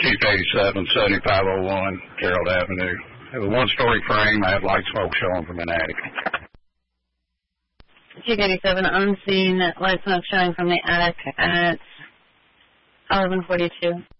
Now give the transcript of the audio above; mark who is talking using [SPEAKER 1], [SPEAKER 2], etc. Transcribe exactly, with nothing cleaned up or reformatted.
[SPEAKER 1] Chief eighty-seven, seventy-five oh one, Gerald Avenue. I have a one-story frame. I have light smoke showing from an attic.
[SPEAKER 2] Chief eighty-seven, unseen light smoke showing from the attic at eleven forty-two.